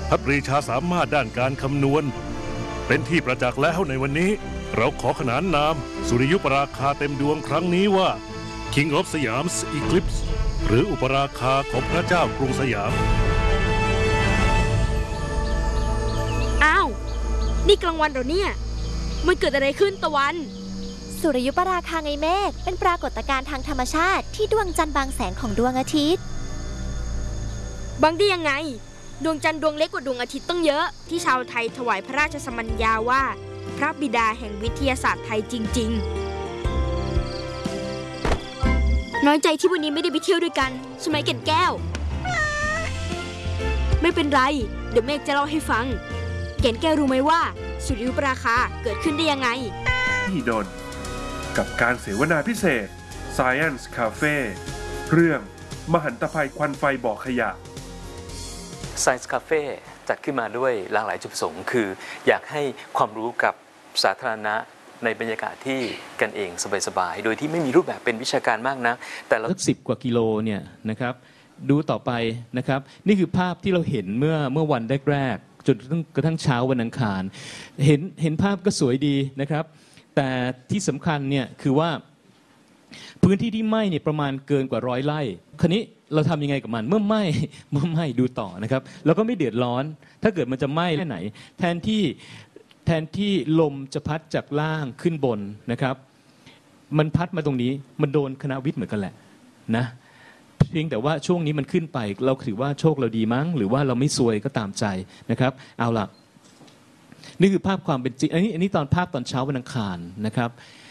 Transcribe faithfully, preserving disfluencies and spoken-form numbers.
พระปรีชาสามารถด้านการคำนวณเป็นที่ประจักษ์แล้วในวันนี้เราขอขนานนามสุริยุปราคาเต็มดวงครั้งนี้ว่า King of Siam's Eclipse หรืออุปราคาของพระเจ้ากรุงสยามอ้าวนี่กลางวันเหรอเนี่ยมันเกิดอะไรขึ้นตะวันสุริยุปราคาไงเมฆเป็นปรากฏการณ์ทางธรรมชาติที่ดวงจันทร์บางแสงของดวงอาทิตย์บังได้ยังไงดวงจันทร์ดวงเล็กกว่าดวงอาทิตย์ต้องเยอะที่ชาวไทยถวายพระราชสมัญญาว่าพระบิดาแห่งวิทยาศาสตร์ไทยจริงๆน้อยใจที่วันนี้ไม่ได้ไปเที่ยวด้วยกันใช่ไหมแก่นแก้วไม่เป็นไรเดี๋ยวเมฆจะเล่าให้ฟังแก่นแก้วรู้ไหมว่าสุริยุปราคาเกิดขึ้นได้ยังไงพี่ดนกับการเสวนาพิเศษ Science Cafe เรื่องมหันตภัยควันไฟบ่อขยะ Science Cafe จัดขึ้นมาด้วยหลากหลายจุดประสงค์คืออยากให้ความรู้กับสาธารณะในบรรยากาศที่กันเองสบายๆโดยที่ไม่มีรูปแบบเป็นวิชาการมากนะแต่ละสิบกว่ากิโลเนี่ยนะครับดูต่อไปนะครับนี่คือภาพที่เราเห็นเมื่อเมื่อวันแรกๆจนกระทั่งเช้าวันอังคารเห็นเห็นภาพก็สวยดีนะครับแต่ที่สำคัญเนี่ยคือว่าพื้นที่ที่ไหม้เนี่ยประมาณเกินกว่าร้อยไร่คราวนี้เราทำยังไงกับมันเมื่อไหม้เมื่อไหม้ดูต่อนะครับเราก็ไม่เดือดร้อนถ้าเกิดมันจะไหม้แค่ไหนแทนที่แทนที่ลมจะพัดจากล่างขึ้นบนนะครับมันพัดมาตรงนี้มันโดนคณะวิทย์เหมือนกันแหละนะเพียงแต่ว่าช่วงนี้มันขึ้นไปเราถือว่าโชคเราดีมั้งหรือว่าเราไม่ซวยก็ตามใจนะครับเอาล่ะนี่คือภาพความเป็นจริงอันนี้อันนี้ตอนภาพตอนเช้าวันอังคารนะครับ